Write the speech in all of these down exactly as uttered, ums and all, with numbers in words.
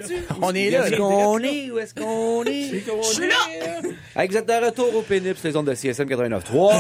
On est là. Où est-ce qu'on est? Où est-ce qu'on est? Je suis là! Avec vous êtes de retour au pénible sur les ondes de C S M quatre-vingt-neuf trois.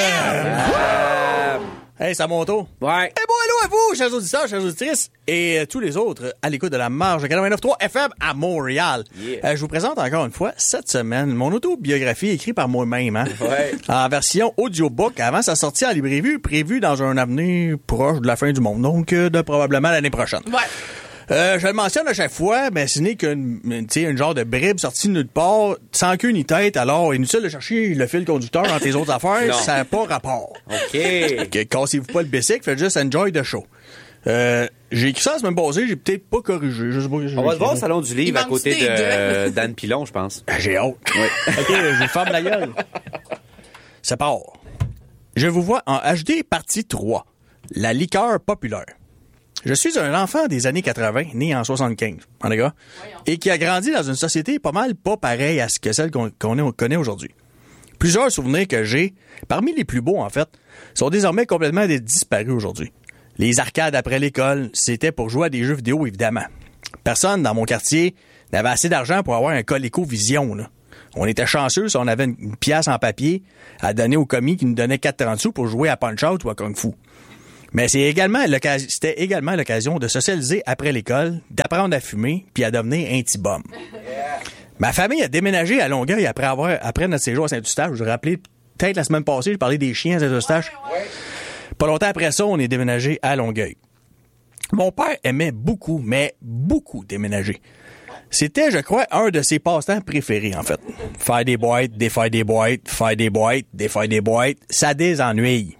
Hey, c'est à mon tour. Ouais. Eh bon, hello à vous, chers auditeurs, chères auditrices, et euh, tous les autres à l'écoute de la marge quatre-vingt-neuf trois F M à Montréal. Yeah. Euh, je vous présente encore une fois, cette semaine, mon autobiographie écrite par moi-même, hein, Ouais. en version audiobook, avant sa sortie en librairie, prévue dans un avenir proche de la fin du monde, donc euh, de probablement l'année prochaine. Ouais. Euh, je le mentionne à chaque fois, mais ce n'est qu'une une, tu sais, une genre de bribe sortie de nulle part, sans queue ni tête, alors inutile de chercher le fil conducteur dans tes autres affaires, Non. ça n'a pas rapport. OK. Que cassez-vous pas le basic, faites juste enjoy the show. Euh, j'ai écrit ça la semaine passée, j'ai peut-être pas corrigé. Je sais pas, j'ai On va te voir au écrit. Salon du Livre à manque-tu côté des de deux? euh, Dan Pilon, je pense. Ah, j'ai hâte. OK, je vous ferme la gueule. Ça part. Je vous vois en H D partie trois. La liqueur populaire. Je suis un enfant des années quatre-vingts, né en soixante-quinze, hein, les gars, et qui a grandi dans une société pas mal pas pareille à ce que celle qu'on, qu'on est- on connaît aujourd'hui. Plusieurs souvenirs que j'ai, parmi les plus beaux en fait, sont désormais complètement disparus aujourd'hui. Les arcades après l'école, c'était pour jouer à des jeux vidéo évidemment. Personne dans mon quartier n'avait assez d'argent pour avoir un ColecoVision, là. On était chanceux si on avait une, une pièce en papier à donner au commis qui nous donnait quatre trente sous pour jouer à Punch-Out ou à Kung Fu. Mais c'est également l'occasion, c'était également l'occasion de socialiser après l'école, d'apprendre à fumer, puis à devenir un petit bum. Ma famille a déménagé à Longueuil après avoir après notre séjour à Saint-Eustache. Je vous rappelais peut-être la semaine passée, je parlais des chiens à Saint-Eustache. Pas longtemps après ça, on est déménagé à Longueuil. Mon père aimait beaucoup, mais beaucoup déménager. C'était, je crois, un de ses passe-temps préférés, en fait. Faire des boîtes, défaire des boîtes, faire des boîtes, défaire des boîtes, ça désennuie.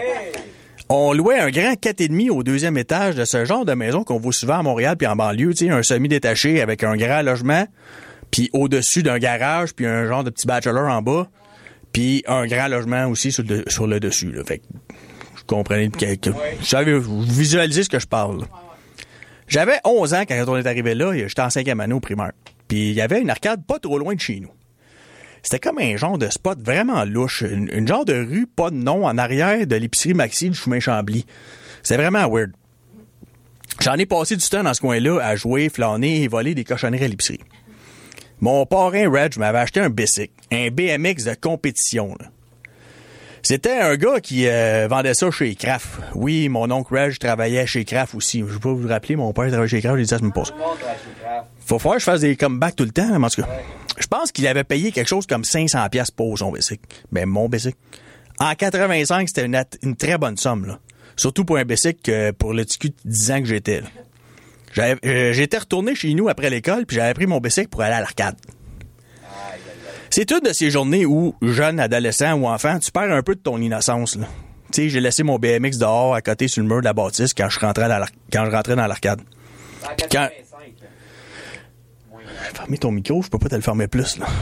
On louait un grand quatre et demi au deuxième étage de ce genre de maison qu'on voit souvent à Montréal puis en banlieue, tu sais, un semi-détaché avec un grand logement, puis au-dessus d'un garage, puis un genre de petit bachelor en bas, puis un grand logement aussi sur le, sur le dessus. Là. Fait que je comprenais que, que vous savez, vous visualisez ce que je parle. là. J'avais onze ans quand on est arrivé là, et j'étais en cinquième année au primaire. Puis il y avait une arcade pas trop loin de chez nous. C'était comme un genre de spot vraiment louche. Une, une genre de rue, pas de nom, en arrière de l'épicerie Maxi du chemin Chambly. C'était vraiment weird. J'en ai passé du temps dans ce coin-là à jouer, flâner et voler des cochonneries à l'épicerie. Mon parrain Reg m'avait acheté un bicycle, un B M X de compétition. Là. C'était un gars qui euh, vendait ça chez Kraft. Oui, mon oncle Reg travaillait chez Kraft aussi. Je ne vais pas vous rappeler, mon père travaillait chez Kraft, j'ai dit ça, ça me passe. Faut falloir que je fasse des comebacks tout le temps, mais en tout cas. Je pense qu'il avait payé quelque chose comme cinq cents dollars pour son bicycle. Ben, mon bicycle. En quatre-vingt-cinq, c'était une, une très bonne somme, là. Surtout pour un bicycle que pour le petit cul de dix ans que j'étais, là. J'avais, euh, j'étais retourné chez nous après l'école, puis j'avais pris mon bicycle pour aller à l'arcade. C'est une de ces journées où, jeune, adolescent ou enfant, tu perds un peu de ton innocence, là. Tu sais, j'ai laissé mon B M X dehors à côté sur le mur de la bâtisse quand je rentrais dans, quand je rentrais dans l'arcade. Puis quand... Fermez ton micro, je peux pas te le fermer plus, là.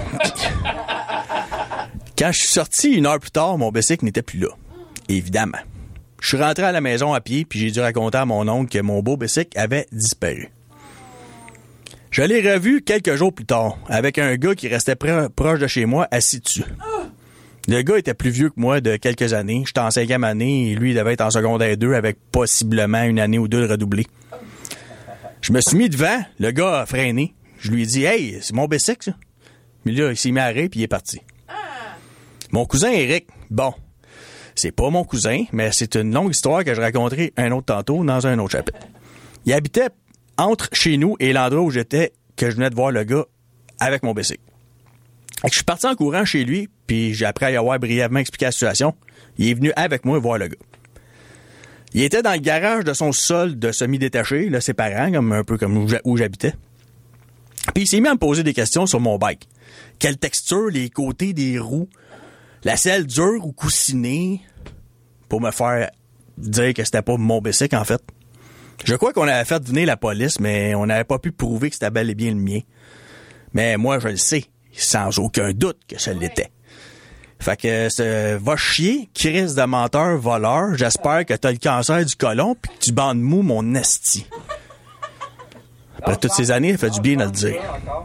Quand je suis sorti une heure plus tard, mon bicycle n'était plus là. Évidemment. Je suis rentré à la maison à pied, puis j'ai dû raconter à mon oncle que mon beau bicycle avait disparu. Je l'ai revu quelques jours plus tard, avec un gars qui restait pr- proche de chez moi, assis dessus. Le gars était plus vieux que moi de quelques années. J'étais en cinquième année, et lui, il devait être en secondaire deux, avec possiblement une année ou deux de redoublé. Je me suis mis devant, le gars a freiné. Je lui ai dit « Hey, c'est mon bicycle, ça. » Mais là, il s'est mis à rire, puis il est parti. Ah. Mon cousin Eric, bon, c'est pas mon cousin, mais c'est une longue histoire que je raconterai un autre tantôt dans un autre chapitre. Il habitait entre chez nous et l'endroit où j'étais, que je venais de voir le gars avec mon bicycle. Je suis parti en courant chez lui, puis j'ai après y avoir brièvement expliqué la situation. Il est venu avec moi voir le gars. Il était dans le garage de son sol de semi-détaché, là, ses parents, comme un peu comme où, où j'habitais. Puis il s'est mis à me poser des questions sur mon bike. Quelle texture, les côtés des roues, la selle dure ou coussinée, pour me faire dire que c'était pas mon bicycle, en fait. Je crois qu'on avait fait venir la police, mais on n'avait pas pu prouver que c'était bel et bien le mien. Mais moi, je le sais, sans aucun doute que ça l'était. Fait que euh, va chier, crise de menteur, voleur. J'espère que t'as le cancer du côlon pis que tu bandes mou mon esti. Après toutes ces années, ça fait du bien de le dire.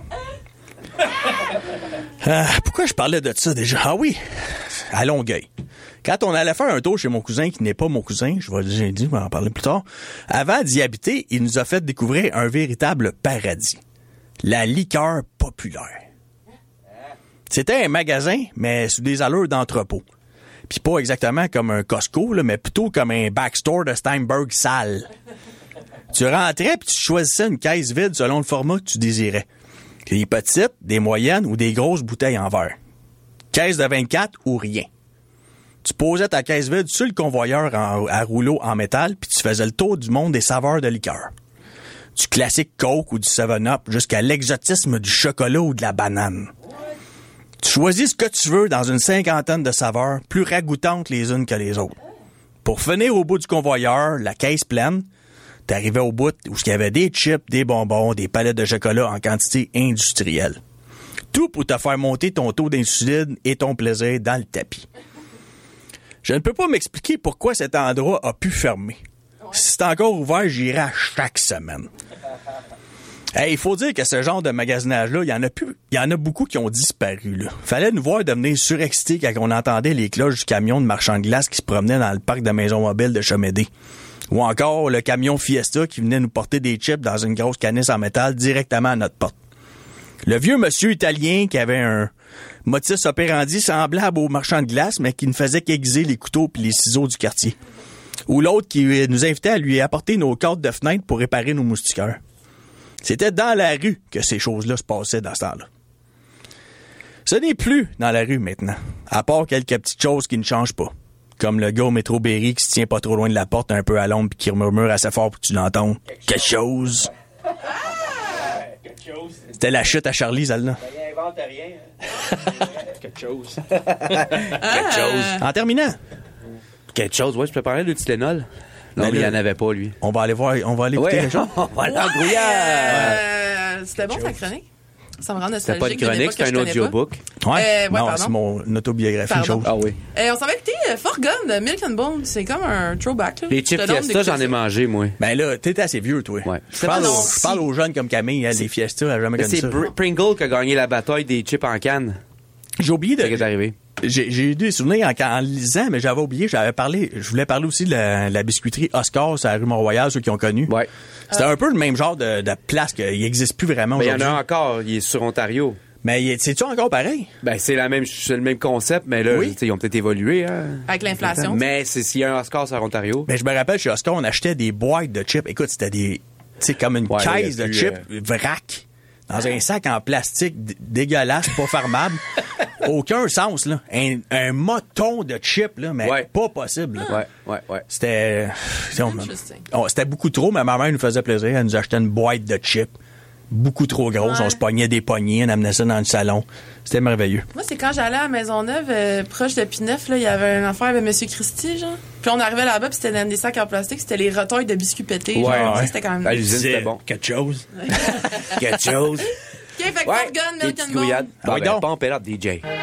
Ah, pourquoi je parlais de ça déjà? Ah oui, à Longueuil. Quand on allait faire un tour chez mon cousin, qui n'est pas mon cousin, je vais le dire, je vais en parler plus tard, avant d'y habiter, il nous a fait découvrir un véritable paradis. La liqueur populaire. C'était un magasin, mais sous des allures d'entrepôt. Puis pas exactement comme un Costco, là, mais plutôt comme un backstore de Steinberg sale. Tu rentrais puis tu choisissais une caisse vide selon le format que tu désirais. Des petites, des moyennes ou des grosses bouteilles en verre. Caisse de vingt-quatre ou rien. Tu posais ta caisse vide sur le convoyeur en, à rouleau en métal puis tu faisais le tour du monde des saveurs de liqueur. Du classique Coke ou du seven up jusqu'à l'exotisme du chocolat ou de la banane. Tu choisis ce que tu veux dans une cinquantaine de saveurs, plus ragoûtantes les unes que les autres. Pour finir au bout du convoyeur, la caisse pleine, t'arrivais au bout où il y avait des chips, des bonbons, des palettes de chocolat en quantité industrielle. Tout pour te faire monter ton taux d'insuline et ton plaisir dans le tapis. Je ne peux pas m'expliquer pourquoi cet endroit a pu fermer. Si c'est encore ouvert, j'irai à chaque semaine. Hey, il faut dire que ce genre de magasinage-là, il y en a plus, il y en a beaucoup qui ont disparu, là. Fallait nous voir devenir surexcités quand on entendait les cloches du camion de marchand de glace qui se promenait dans le parc de maisons mobiles de Chomédé. Ou encore le camion Fiesta qui venait nous porter des chips dans une grosse canisse en métal directement à notre porte. Le vieux monsieur italien qui avait un modus operandi semblable au marchand de glace, mais qui ne faisait qu'aiguiser les couteaux puis les ciseaux du quartier. Ou l'autre qui nous invitait à lui apporter nos cadres de fenêtre pour réparer nos moustiquaires. C'était dans la rue que ces choses-là se passaient dans ce temps-là. Ce n'est plus dans la rue maintenant, à part quelques petites choses qui ne changent pas. Comme le gars au métro Berry qui se tient pas trop loin de la porte, un peu à l'ombre, puis qui murmure assez fort pour que tu l'entendes. Quelque chose. C'était la chute à Charlie, celle-là. Il invente rien. Quelque chose. Quelque chose. En terminant. Quelque chose, ouais, je peux parler de Tylenol. Non, mais, mais il n'y en avait pas, lui. On va aller voir, on va aller écouter ouais. les choses. On va aller en grouillard. Euh, c'était bon, ta chronique? Ça me rend nostalgique. C'était pas une chronique, c'était un audiobook. Ouais. Euh, ouais, non, c'est mon autobiographie, chose. Ah oui. Euh, on s'en va écouter euh, Forgun de Milk and Bone. C'est comme un throwback, là. Les chips Fiesta, j'en ai mangé, moi. Ben là, t'es assez vieux, toi. Ouais. Je parle, aux, je parle aux jeunes comme Camille, hein, les Fiesta, elle a jamais connu ça. C'est Br- Pringle qui a gagné la bataille des chips en canne. J'ai oublié de... C'est qu'est-ce qui est arrivé. J'ai, j'ai eu des souvenirs en, en lisant, mais j'avais oublié, j'avais parlé, je voulais parler aussi de la, la biscuiterie Oscar, c'est à la rue Mont-Royal, ceux qui ont connu. Ouais. C'était euh. un peu le même genre de, de place qu'il n'existe plus vraiment mais aujourd'hui. Mais il y en a encore, il est sur Ontario. Mais c'est-tu encore pareil? Ben, c'est la même, c'est le même concept, mais là, oui. Ils ont peut-être évolué, hein. Avec l'inflation. Mais c'est, s'il y a un Oscar sur Ontario. Ben, je me rappelle, chez Oscar, on achetait des boîtes de chips. Écoute, c'était des, tu sais, comme une ouais, caisse de chips euh... vrac. Dans un sac en plastique d- dégueulasse, pas fermable. Aucun sens, là. Un, un moton de chips, là, mais ouais. pas possible. Là. Ouais, ouais, ouais. C'était... On, on, c'était beaucoup trop, mais ma mère nous faisait plaisir. Elle nous achetait une boîte de chips. Beaucoup trop grosse. Ouais. On se pognait des poignées, on amenait ça dans le salon. C'était merveilleux. Moi, c'est quand j'allais à Maisonneuve, euh, proche de Pineuf, là, il y avait une affaire avec M. Christie, genre. Puis on arrivait là-bas, puis c'était dans des sacs en plastique, c'était les retailles de biscuits pétés. Ouais, genre. ouais. Ça, c'était quand même... À l'usine, c'était bon. Quelque chose. Quelque chose. OK, fait que ouais. Forgun, Milk and Bone. Ah, ben, pompe it up, D J.